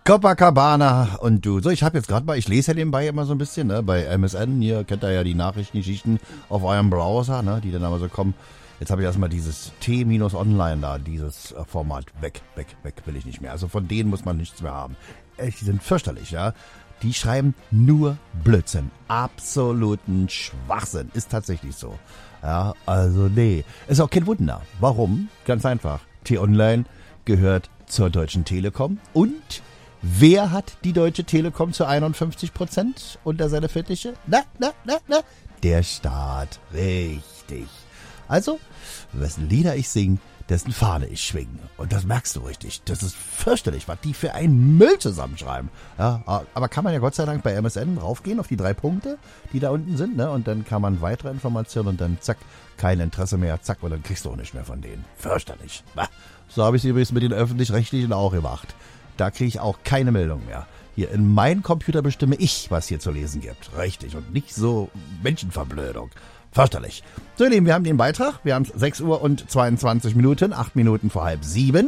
Copacabana und du. So, ich habe jetzt gerade mal, ich lese ja nebenbei immer so ein bisschen, ne, bei MSN, hier kennt ihr ja die Nachrichtengeschichten auf eurem Browser, ne, die dann aber so kommen. Jetzt habe ich erstmal dieses T-Online da, dieses Format, weg, will ich nicht mehr. Also von denen muss man nichts mehr haben. Echt, die sind fürchterlich, ja. Die schreiben nur Blödsinn, absoluten Schwachsinn, ist tatsächlich so. Ja, also nee, ist auch kein Wunder. Warum? Ganz einfach. T-Online gehört zur Deutschen Telekom und wer hat die Deutsche Telekom zu 51% unter seine Fittiche? Na? Der Staat. Richtig. Also, wessen Lieder ich singe, dessen Fahne ich schwinge. Und das merkst du richtig. Das ist fürchterlich, was die für einen Müll zusammenschreiben. Ja, aber kann man ja Gott sei Dank bei MSN draufgehen auf die 3 Punkte, die da unten sind, ne? Und dann kann man weitere Informationen und dann zack, kein Interesse mehr, zack, und dann kriegst du auch nicht mehr von denen. Fürchterlich. So habe ich es übrigens mit den Öffentlich-Rechtlichen auch gemacht. Da kriege ich auch keine Meldung mehr. Hier in meinem Computer bestimme ich, was hier zu lesen gibt. Richtig. Und nicht so Menschenverblödung. Fürchterlich. So, ihr Lieben, wir haben den Beitrag. Wir haben 6 Uhr und 22 Minuten, 8 Minuten vor 6:30.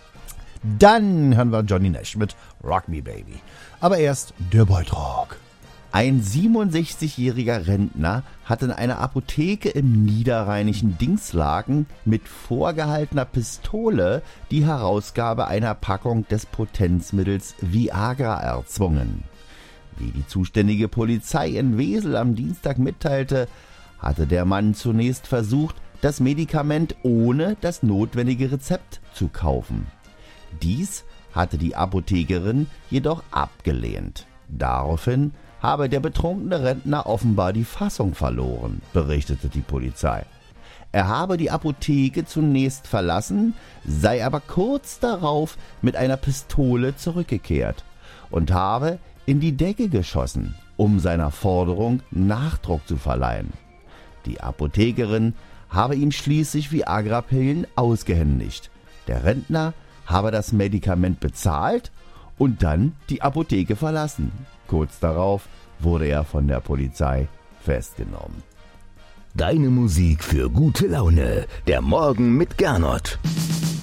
Dann hören wir Johnny Nash mit Rock Me Baby. Aber erst der Beitrag. Ein 67-jähriger Rentner hat in einer Apotheke im niederrheinischen Dingslaken mit vorgehaltener Pistole die Herausgabe einer Packung des Potenzmittels Viagra erzwungen. Wie die zuständige Polizei in Wesel am Dienstag mitteilte, hatte der Mann zunächst versucht, das Medikament ohne das notwendige Rezept zu kaufen. Dies hatte die Apothekerin jedoch abgelehnt. Daraufhin habe der betrunkene Rentner offenbar die Fassung verloren, berichtete die Polizei. Er habe die Apotheke zunächst verlassen, sei aber kurz darauf mit einer Pistole zurückgekehrt und habe in die Decke geschossen, um seiner Forderung Nachdruck zu verleihen. Die Apothekerin habe ihm schließlich Viagra-Pillen ausgehändigt. Der Rentner habe das Medikament bezahlt und dann die Apotheke verlassen. Kurz darauf wurde er von der Polizei festgenommen. Deine Musik für gute Laune. Der Morgen mit Gernot.